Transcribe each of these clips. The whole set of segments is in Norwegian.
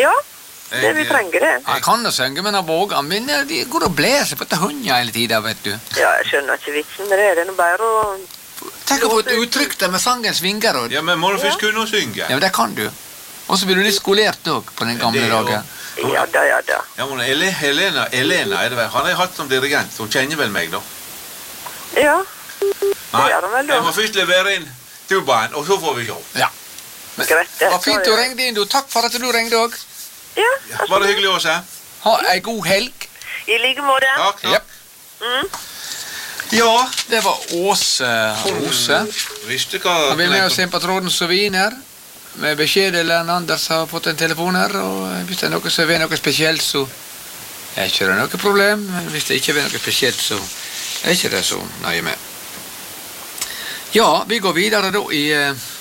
Ja, det vi trenger det. Jeg kan jo synge, men jeg våger. Men de går og blæser på til hunder hele tiden, vet du. Ja, jeg skjønner ikke vitsen med det. Det er noe bare å... Tenk å få et uttrykk der med sangens vinger. Ja, men må du først kunne synge? Ja, men det kan du. Og så blir du litt skolert også på den gamle dagen. Ja da. Ja, men Elena er det vel. Han har jeg hatt som dirigent. Hun kjenner vel meg, da? Ja, Nei, det gjør han vel da. jeg må først levere inn tubaen, og så får vi se. Ja. Men, Greit, det. det var fint du ringte inn, du. Takk for at du ringte også. Ja, Var det hyggelig å se? Ha en god helg. I like måte. Takk. Yep. Ja. Det var Åse. Visste hva... Han vil med oss inn på tråden som viner. Med beskjed eller en Anders har fått en telefon her, og hvis det er noe som er noe spesielt, så er ikke det noe problem. Hvis det ikke er noe spesielt, så er ikke det så nøye med. Ja, vi går videre da i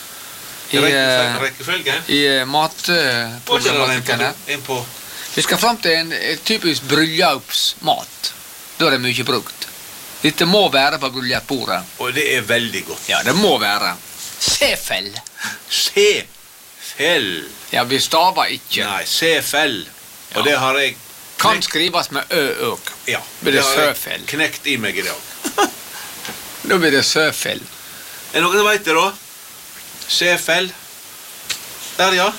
matproblematikken her. Vi skal frem til en typisk bryllupsmat. Da er det mye brukt. Dette må være på bryllupsbordet. Og det er veldig godt. Ja, det må være. Sefell. Sefell. Ja, vi staver ikke. Nei, sefell. Og det har jeg... Kan skrives med ø også. Ja, Blir det har jeg søfell. knekt i meg i dag. Da blir det søfell. Er det noen som vet det da? Sefell. Der, ja.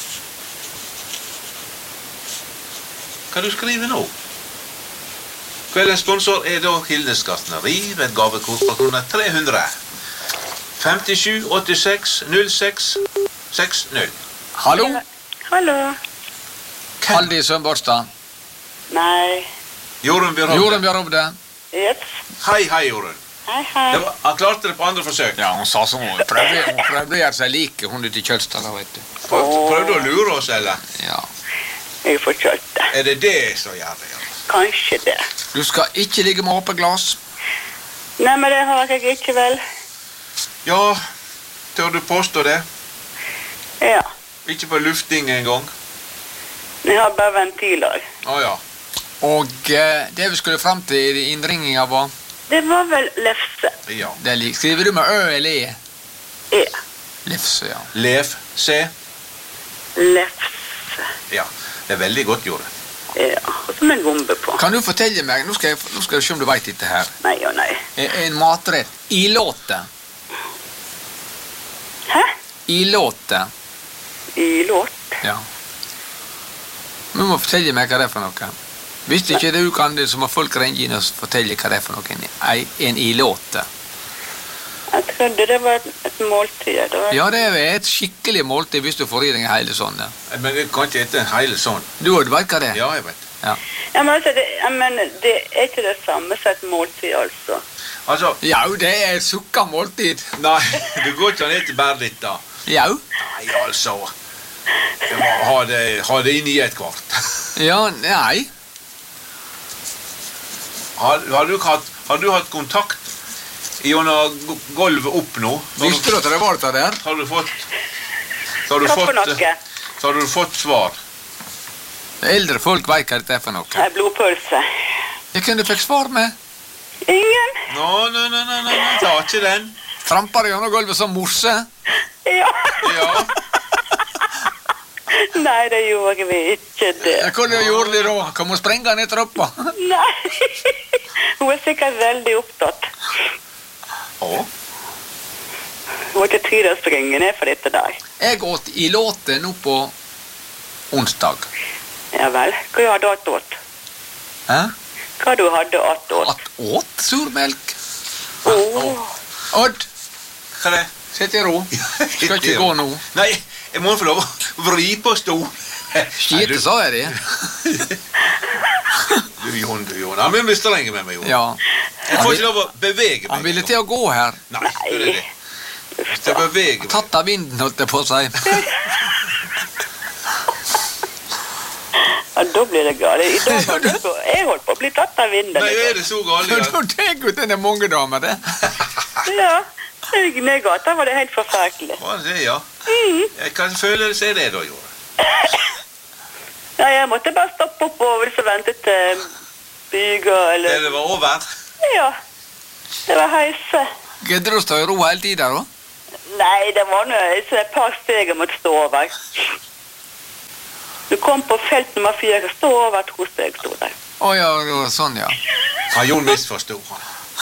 Hva du skriver nå? Kveldens sponsor er da Hildes Gartneri ved et gavekort på kroner 300. 57 86 06 60. Hallo? Hallo. Haldi Sønborstad. Nei. Jorunn Bjørhovde. Jorunn Bjørhovde. Yes. Hei, Jorunn. Hei. Han klarte det på andre forsøk. Ja, hun sa sånn. Hun prøvde å gjøre seg like, hun ute i Kjølstad, vet du. Prøvde å lure oss, eller? Ja. Jeg får kjølt det. Er det det som gjør det? Ja? Kanskje det. Du skal ikke ligge med åpent glass. Nei, men det har jeg ikke vel. Ja, tør du påstå det? Ja. Ikke på lufting en gang? Jeg har bare ventiler. Ja. Og det vi skulle frem til i innringinga var... Det var vel lefse. Ja. Skriver du med ø eller e? E. Lefse, ja. Lev, se. Lefse. Ja, det er veldig godt, Jorunn. Ja, og som en bombe på. Kan du fortelle meg, nå skal jeg se om du vet dette her. Nei og nei. En matrett. Ilåte. Hæ? Ilåte. Ilåt? Ja. Du må fortelle meg hva det er for noe. Hvis ikke du kan det, så må folk ringe inn og fortelle hva det er for noe. En ilåte. Jeg trodde det var et måltid. Ja, det er et skikkelig måltid hvis du får i deg en hele sånn. Men jeg kan ikke ete en hele sånn. Du vet hva det er? Ja, jeg vet. Ja. Ja, men altså, det er ikke det samme som et måltid, altså. Altså... Ja, det er et sukka måltid. Nei, du går ikke an ete bare litt da. Ja. Nei, altså... Jeg må ha det inn i et kvart. Ja, nei. Har du hatt kontakt gjennom gulvet opp nå? Visste du at det var det der? Har du fått svar? Eldre folk vet hva det er for noe. Det er blodpølse. Jeg kunne fikk svar med. Ingen? Nei, ta ikke den. Trampar du gjennom gulvet som morse? Ja. Ja. Nei, det gjorde vi ikke det. Hva gjorde de da? Kom og sprenge ned trappa? Nei. Hun er sikkert veldig opptatt. Å? Hun har ikke tid å springe ned for dette der. Jeg åt i låte nå på onsdag. Ja vel, hva du hadde attåt? Hæ? Hva du hadde attåt? Åt surmelk? Odd, Hva er det? sett i ro. Skal ikke gå nå. Nei, jeg må få lov å vri på stol. Skite, sa jeg det. Du, Jon. Han vil bli strenge med meg, Jon. Ja. Jeg får ikke lov å bevege meg. Han ville til å gå her. Nei, det er det. Jeg skal bevege meg. Tatt av vinden, holdt jeg på å si. Ja, da blir det galt. Jeg holdt på å bli tatt av vinden. Nei, er det så galt? Nå tenker ut denne mange damer, det. Ja, i gata var det helt forferdelig. Hva er det, ja? Hva følelse er det da, Jon? Ja, jeg måtte bare stoppe opp og så vente til byga, eller... Det var over? Ja, det var heise. Gidder du å stå i ro hele tiden, da? Nei, det var et par steg jeg måtte stå over. Du kom på felt nummer 4, stå over et hos deg, stod der. Ja, sånn, ja. Ja, Jon misforstod han.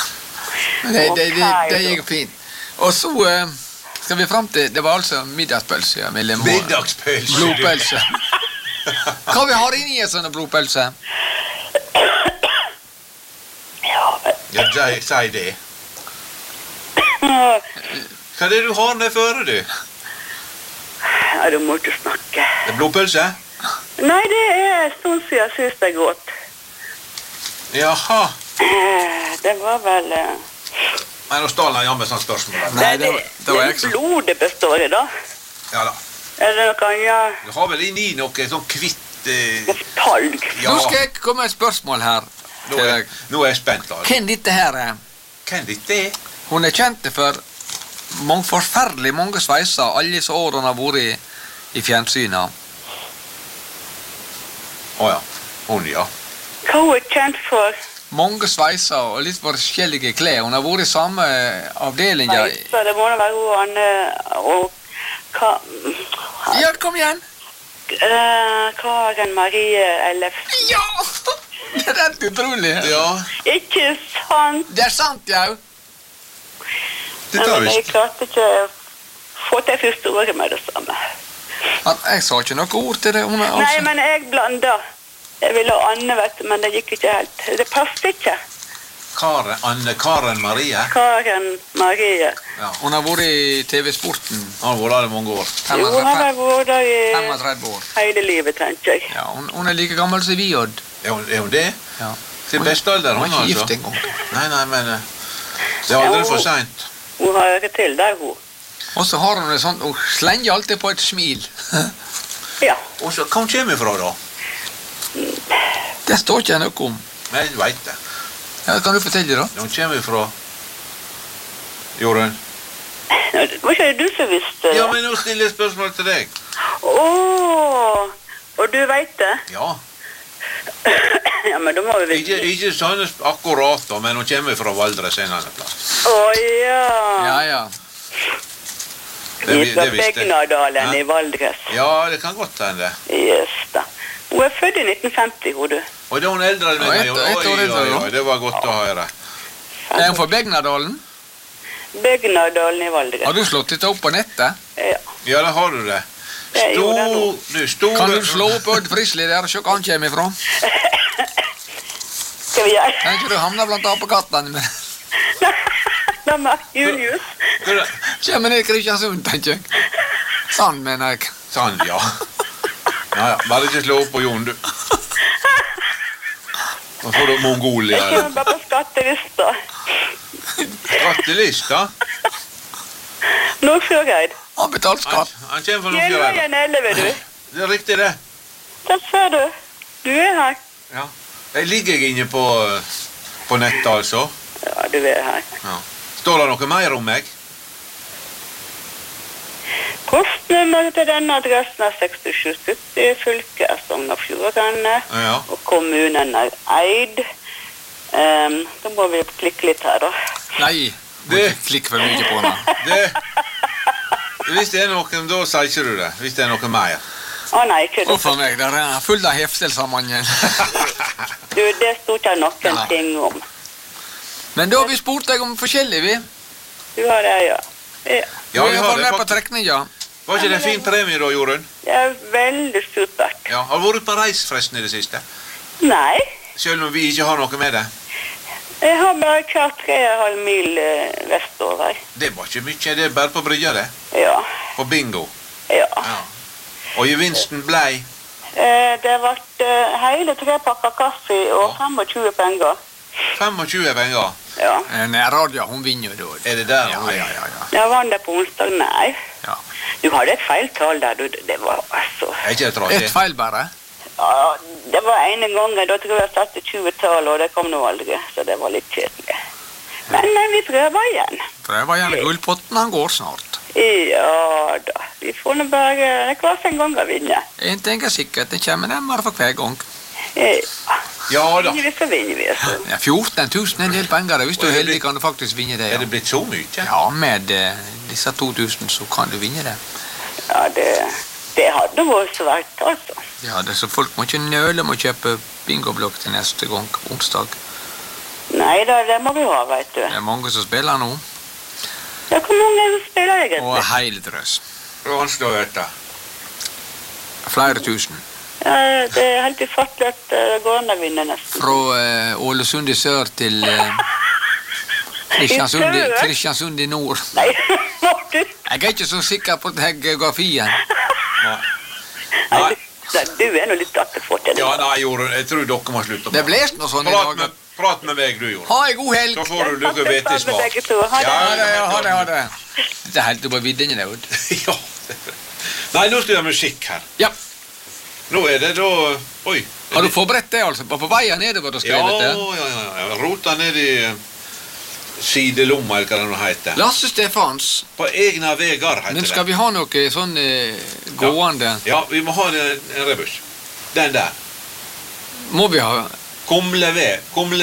Det gikk fint. Og så skal vi frem til, det var altså middagspølse, ja, med lemon. Middagspølse. Blodpølse. Hva vi har inni en sånn blodpølse? Ja, si det. Hva det du har ned føre, du? Ja, du må ikke snakke. Det er blodpølse? Nei, det er sånn som jeg synes det er godt. Jaha. Det var vel... Men nå stål han jammen sånn spørsmål. Nei, det var det ikke så. blodet består i da. Ja da. Er det noe annet? Du har vel inni noe sånn kvitt... Talg. Ja. Nå skal jeg komme med et spørsmål her. Nå er jeg spent, da. Hvem dette her er? Hvem dette er? Hun er kjent for forferdelig mange sveiser alle disse årene hun har vært i fjernsynet. Åja, hun ja. Hva hun er kjent for? Mange sveiser og litt forskjellige klær. Hun har vært i samme avdeling. Ja, Så det må da være hun Anne og... ja, kom igjen. Karen Marie Ellef. Ja! Det er rett utrolig. Ja, Ikke sant? Det er sant, ja. det tar Men jeg visst. klarte ikke å få til første ordet med det samme. Jeg sa ikke noe ord til det. Hun er Nei, altså... men jeg blanda. Jeg ville ha Anne, vet du, men det gikk ikke helt. Det passet ikke. Karen Marie. Karen Marie. Ja, Hun har vært i TV-sporten han har vært der i mange år. Jo, hun har vært der i 35 år. hele livet, tenker jeg. Ja, hun er like gammel som vi, Odd. Er hun det? Ja. Til bestealder, Hun hun er ikke altså. gift engang. Nei, men det er aldri for sent. Hun har ikke til der, hun. Og så har hun det sånn, hun slenger alltid på et smil. Ja. Og så, hva hun kommer fra da? Det står ikke noe om. Nei, jeg vet det. Ja, kan du fortelle da? Hun kommer fra... Jorunn? Var ikke det du som visste det? Ja, men nå stiller jeg spørsmål til deg. Åh, og du vet det? Ja, Ja, men da må vi vite. ikke sånn akkurat da, men hun kommer fra Valdres en annen plass. Åja. Ja, ja. Det Fra visste jeg. Begnadalen Ja. i Valdres. Ja, det kan godt hende. Yes, da. Hun er født i 1950, hun du. Og da er hun eldre enn meg. Og ett år eldre, ja. Det var godt å høre. Er hun fra Begnadalen? Begnadalen i Valdres. Har du slått dette opp på nettet? Ja. Ja, da har du det. Det gjorde jeg nå. Store... Kan du slå opp Odd Frisley der og se hva han kommer ifra? Skal vi gjøre? Kan ikke du havne blant apekattene med? Nei, men Julius. Kommer ned i Kristiansund, tenker jeg. Sånn, mener jeg. Sånn, ja. Ja, ja. Bare ikke slå opp på Jon, du. Nå får du Mongolia. Jeg kommer bare på skattelista. Skattelista? Nordfjordeid. Han har betalt skatt. Han kommer fra Nordfjordeid. Gjeløyen 11, du. Det er riktig, det. Der ser du. Du er her. Ja. Jeg ligger inne på nettet, altså. Ja, du er her. Ja. Står det noe mer om meg? Postnummeret til denne adressen er 6770, fylket er Sogn og Fjordane, Ja. og kommunen er Eid. Da må vi klikke litt her, da. Nei, må ikke klikke for mye på den. Hvis det er noe, da sier ikke du det. Hvis det er noe mer. Å nei, ikke Og det. for meg, der er full av heftelsammanheng. Du, det stod ikke noen Ja. ting om. Men da har vi spurt deg om forskjellig, vi. Du har det, ja. Ja. Du Ja, har vi har vært det. med på faktisk. trekninga. Var ikke det en fin premie da, Jorunn? Det er veldig supert. Ja. Har du vært på reis forresten i det siste? Nei, Selv om vi ikke har noe med det. jeg har bare kjørt 3,5 mil vestover. Det var ikke mye, det er bare på brygja det. Ja, På bingo. ja. Ja. Og gevinsten blei Det ble hele 3 pakker kaffe og 25 penger. 25 penger. Ja. Radia, hun vinner jo da. Er det der? Ja, ja, ja. Jeg vant det på onsdag, nei. Ja. Du hadde et feil tall der, du. Det var altså... Er ikke det Et trasig? feil bare. Ja, det var ene gangen, da tror jeg satte 20-tall, og det kom nå aldri, så det var litt kjedelig. Men vi prøver igjen. Prøver gjerne gullpotten, han går snart. Ja da, vi får nå bare, det er hver en gang å vinne. En ting er sikkert, det kommer nærmere for hver gang. Ja, Ja da. vinner vi så vinner vi. Så. Ja, 14 000 er en del penger. Hvis du Og er er heldig, det- kan du faktisk vinne det. Er det blitt så mye? Ja, med disse 2000 så kan du vinne det. Ja, det... Det hadde vært svært, altså. Ja, det, så folk må ikke nøle med å kjøpe bingoblokk til neste gang på onsdag. Nei da, det må vi ha, vet du. Det er mange som spiller nå. Ja, hvor mange er det som spiller egentlig? Og hele drøs. Vanskelig å vite. Flere tusen. Ja, det er helt ufattelig at det går an å vinne nesten. Fra Ålesund i sør til Kristiansund i nord. Nei, må du? Jeg er ikke så sikker på geografien. Nei. Du er noe litt attefått. Ja, nei, Jorunn, jeg tror dere må slutte. Det blåser noe sånn i dag. Prat med meg, du, Jorunn. Ha en god helg. Så får du noe vett i smak. Ha det. Det er helt på vidden, det. Ja. Nei, nå skal jeg ha musikk her. Ja. Nå er det da... Oi. Har du forberedt det, altså? På veien nedover og skrevet det? Ja. Rota ned i sidelomma, eller hva det nå heter. Lasse Stefans. På egna vegar, heter det. Men skal vi ha noe sånn gående? Ja, vi må ha en rebus. Den der. Må vi ha... Kumlenev.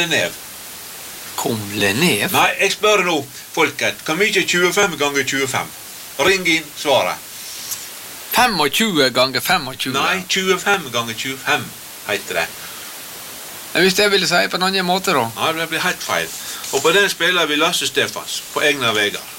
Kumlenev? Nei, jeg spør nå, folket. Hvor mye er 25 ganger 25? Ring inn svaret. 25 ganger 25? Nei, 25 ganger 25 heter det. Hvis jeg ville si på en annen måte da? Ja, det blir helt feil. Og på den spiller vi Lasse Stefans på egna vegar.